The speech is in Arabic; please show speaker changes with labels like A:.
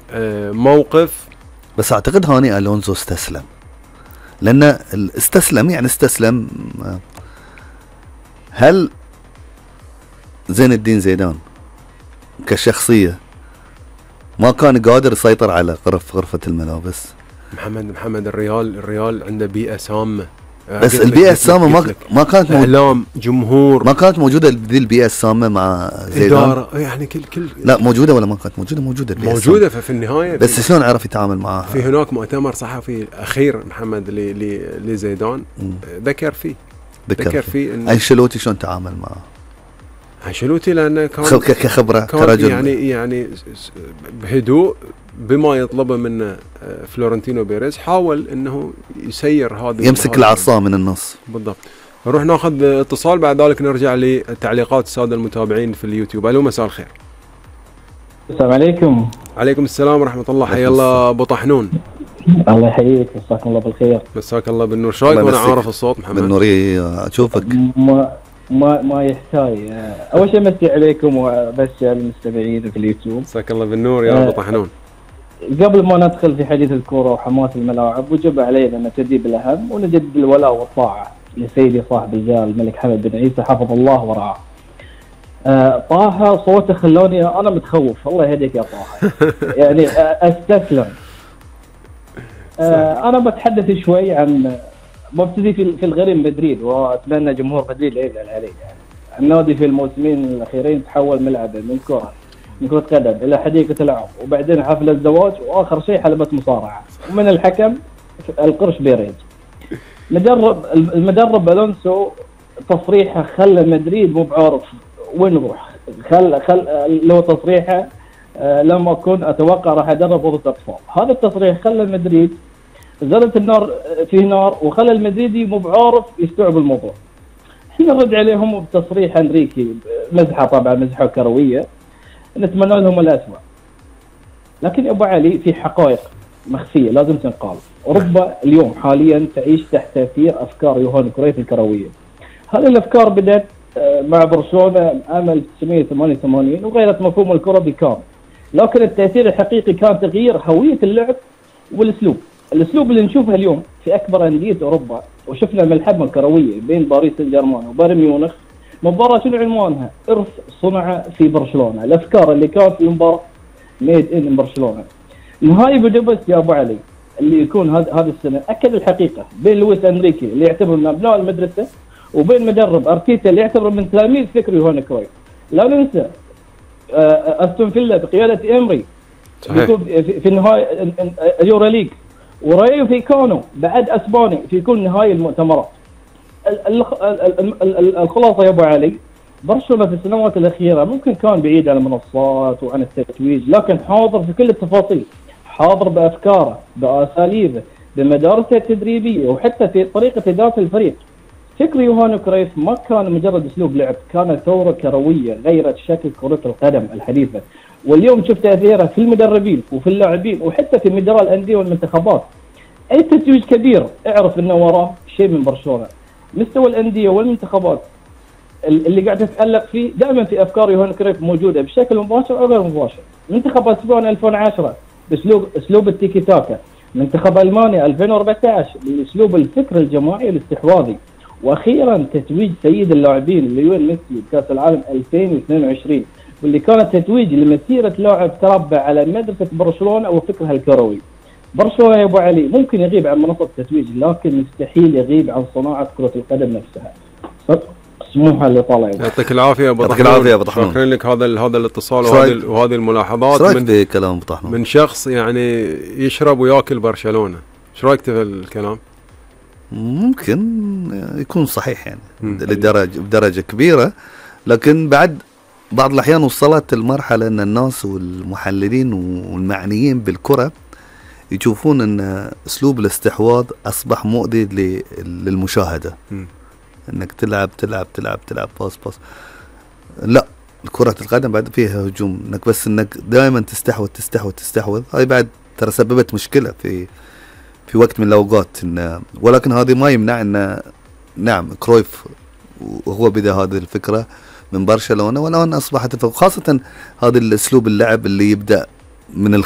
A: موقف.
B: بس اعتقد هاني الونزو استسلم، لان استسلم. هل زين الدين زيدان كشخصية ما كان قادر يسيطر على غرفة الملابس؟
A: محمد الريال عنده بيئة سامة،
B: بس البيئة السامة ما كانت
A: إعلام جمهور،
B: ما كانت موجودة ذي البيئة السامة مع زيدان.
A: إدارة يعني كل
B: لا موجودة ولا ما كانت موجودة
A: موجودة في النهاية.
B: بس شلون عرف يتعامل معها؟
A: في هناك مؤتمر صحفي أخير محمد لزيدان ذكر فيه إن
B: أنشيلوتي شلون تعامل معه.
A: أنشيلوتي لأنه كان
B: كخبرة كرجل
A: يعني بهدوء بما يطلبه منه فلورنتينو بيريز، حاول انه يسير هذا،
B: يمسك العصا من النص.
A: بالضبط. نروح ناخذ اتصال، بعد ذلك نرجع لتعليقات الساده المتابعين في اليوتيوب. الو مساء الخير.
C: السلام عليكم.
A: عليكم السلام ورحمه الله. حيا الله ابو طحنون.
C: الله يحييك، مساك الله بالخير.
A: مساك الله بالنور. شو رايك وانا عارف الصوت محمد؟
B: بالنوري اشوفك.
C: ما يحتاج. اول شيء مسي عليكم وبس المستمعين في اليوتيوب.
A: مساك الله بالنور يا ابو طحنون.
C: قبل ما ندخل في حديث الكرة وحماس الملاعب، وجب علينا أن نبتدي بالأهم ونجدد الولاء والطاعة لسيدي صاحب الجلالة الملك حمد بن عيسى حفظ الله ورعاه. طه صوته خلوني أنا متخوف، الله يهديك يا طه. يعني أستسلم. أنا بتحدث شوي عن ببتدي في الغريم مدريد، وأتمنى جمهور مدريد لا يزعل علي. يعني النادي في الموسمين الأخيرين تحول ملعبا من كرة قدم إلى حديقة العرض، وبعدين حفل الزواج، وآخر شيء حلبة مصارعة، ومن الحكم القرش بيريز. المدرب ألونسو تصريحه خلى مدريد مو بعارف وين نروح. لو تصريحه لما أكون أتوقع راح أدرب ضد الأطفال. هذا التصريح خلى مدريد زادت النار في نار، وخلى المدريدي مو بعارف يستوعب الموضوع. احنا نرد عليهم بتصريح أنريكي، مزحة طبعا، مزحة كروية، نتمنى لهم الأسوأ. لكن يا أبو علي في حقائق مخفية لازم تنقال. أوروبا اليوم حاليا تعيش تحت تأثير أفكار يوهان كرويف الكروية. هذه الأفكار بدأت مع برشلونة عام 1988 وغيرت مفهوم الكرة بكامل، لكن التأثير الحقيقي كان تغيير هوية اللعب والأسلوب. الأسلوب اللي نشوفه اليوم في أكبر أندية أوروبا، وشفنا ملحمة كروية بين باريس سان جيرمان وبايرن ميونخ. مباراة شنو عنوانها؟ إرث صنع في برشلونة. الأفكار اللي كانت في المباراة ميد إن برشلونة. نهائي بودابست يا أبو علي اللي يكون هذه السنة أكد الحقيقة بين لويس أنريكي اللي يعتبر من أبناء المدرسة، وبين مدرب أرتيتا اللي يعتبر من تلاميذ فكر يوهان كرويف. لا ننسى أستون فيلا بقيادة إمري في نهائي اليورو ليج، ورايو فيكانو بعد أسباني في كل نهائي المؤتمرات. الخلاصة يا أبو علي، برشلونة في السنوات الأخيرة ممكن كان بعيد عن المنصات وعن التتويج، لكن حاضر في كل التفاصيل، حاضر بأفكاره، بأساليبه، بمدارسه التدريبية، وحتى في طريقة إدارة الفريق. فكر يوهان كرويف ما كان مجرد أسلوب لعب، كانت ثورة كروية غيرت شكل كرة القدم الحديثة. واليوم شفت تأثيره في المدربين وفي اللاعبين وحتى في مدراء الأندية والمنتخبات. أي تتويج كبير اعرف أنه وراه شيء من برشلونة. مستوى الأندية والمنتخبات اللي قاعد تتألق فيه دائما في أفكار يوهان كرويف موجودة بشكل مباشر أو غير مباشر. منتخب اسبانيا 2010 بأسلوب التيكي تاكا، منتخب ألمانيا 2014 بأسلوب الفكر الجماعي والاستحواذي، وأخيرا تتويج سيد اللاعبين ليونيل ميسي بكأس العالم 2022، واللي كانت تتويج لمسيرة لاعب تربى على مدرسة برشلونة وفكرها الكروي. برشلونة يا أبو علي ممكن يغيب عن منصة التتويج، لكن مستحيل يغيب عن صناعة كرة القدم نفسها. سموحة لطالع.
A: يعطيك العافية يا أبو طحنون.
B: يعطيك العافية يا أبو طحنون.
A: شكرا لك هذا الاتصال وهذه الملاحظات
B: من كلام أبو طحنون
A: من شخص يعني يشرب وياكل برشلونة. ايش رايك في الكلام؟
B: ممكن يكون صحيح يعني بدرجة كبيرة، لكن بعد بعض الأحيان وصلت المرحلة أن الناس والمحللين والمعنيين بالكرة يشوفون أن أسلوب الاستحواذ أصبح مؤذي للمشاهدة. أنك تلعب باص. لا، كرة القدم بعد فيها هجوم، أنك بس أنك دائما تستحوذ. هاي بعد ترى سببت مشكلة في وقت من الأوقات. ولكن هذه ما يمنع أن نعم كرويف وهو بدأ هذه الفكرة من برشلونة، والآن أصبحت خاصة هذا الأسلوب اللعب اللي يبدأ من